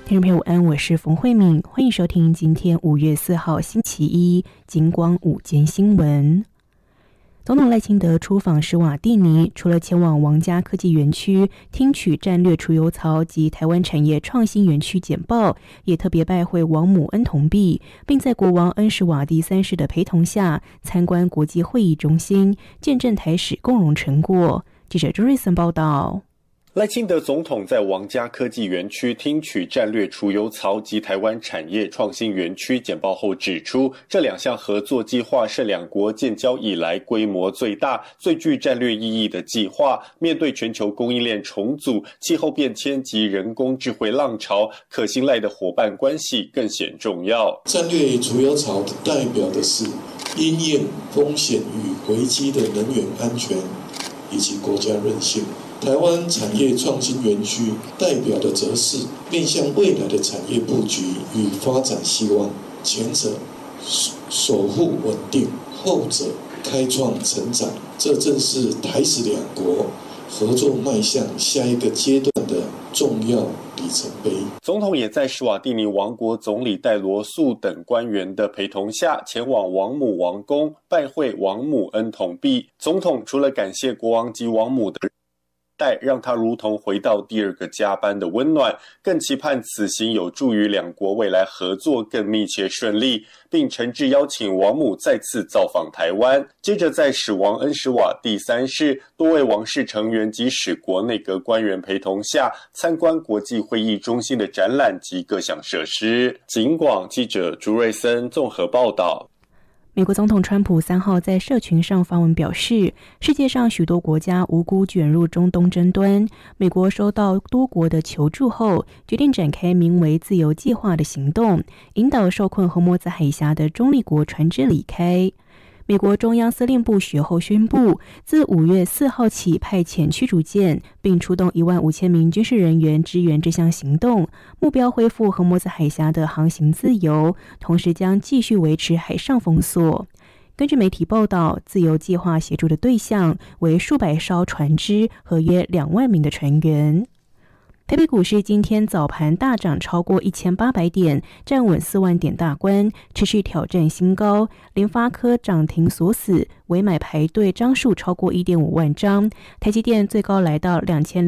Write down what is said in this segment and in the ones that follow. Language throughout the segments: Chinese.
听众朋友午安，我是冯慧敏，欢迎收听今天5月4号星期一金光午间新闻。总统赖清德出访史瓦蒂尼，除了前往王家科技园区听取战略储油槽及台湾产业创新园区简报，也特别拜会王母恩同碧，并在国王恩史瓦蒂3世的陪同下参观国际会议中心，见证台史共荣成果。记者朱瑞森报道。 赖清德总统在王家科技园区听取战略储油槽及台湾产业创新园区简报后指出，这两项合作计划是两国建交以来规模最大、最具战略意义的计划。面对全球供应链重组、气候变迁及人工智慧浪潮，可信赖的伙伴关系更显重要。 战略储油槽代表的是因应风险与危机的能源安全以及国家韧性。台湾产业创新园区代表的则是面向未来的产业布局与发展希望，前者守护稳定，后者开创成长。这正是台史两国合作迈向下一个阶段的重要里程碑。 总统也在史瓦蒂尼王国总理戴罗素等官员的陪同下，前往王母王宫拜会王母恩同碧。总统除了感谢国王及王母的让他如同回到第二个家般的温暖，更期盼此行有助于两国未来合作更密切顺利，并诚挚邀请王母再次造访台湾。接着在史王恩史瓦蒂3世多位王室成员及史国内阁官员陪同下，参观国际会议中心的展览及各项设施。警广记者朱瑞森综合报道。 美国总统川普3号在社群上发文表示，世界上许多国家无辜卷入中东争端，美国收到多国的求助后，决定展开名为自由计划的行动，引导受困荷默兹海峡的中立国船只离开。美国中央司令部随后宣布，自5月4号起派遣驱逐舰，并出动15000名军事人员支援这项行动，目标恢复荷默兹海峡的航行自由，同时将继续维持海上封锁。根据媒体报道，自由计划协助的对象为数百艘船只和约2万名的船员。台北股市今天早盘大涨超过1800点，站稳4万点大关，持续挑战新高。联发科涨停锁死，委买排队张数超过 1.5 万张。台积电最高来到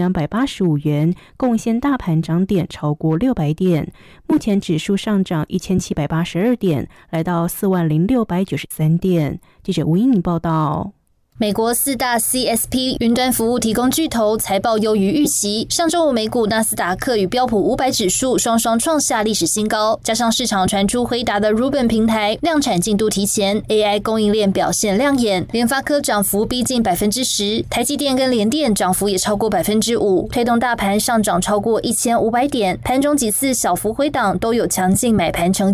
2285元，贡献大盘涨点超过600点。目前指数上涨1782点，来到40693点。记者吴英宁报道。 美国4大 CSP 云端服务提供巨头财报优于预期，上周五美股纳斯达克与标普500指数双双创下历史新高，加上市场传出辉达的 Rubin 平台量产进度提前， AI 供应链表现亮眼，联发科涨幅逼近 10%， 台积电跟联电涨幅也超过 5%， 推动大盘上涨超过1500点，盘中几次小幅回档都有强劲买盘成